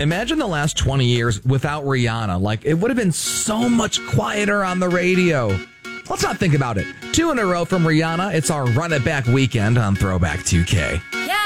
Imagine the last 20 years without Rihanna. Like, it would have been so much quieter on the radio. Let's not think about it. 2 in a row from Rihanna. It's our Run It Back weekend on Throwback 2K.